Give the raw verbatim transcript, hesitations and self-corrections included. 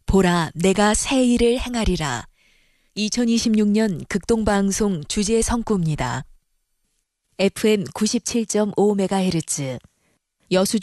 보라, 내가 새 일을 행하리라. 이천이십육 년 극동방송 주제 성구입니다. 에프엠 구십칠 점 오 메가헤르츠 여수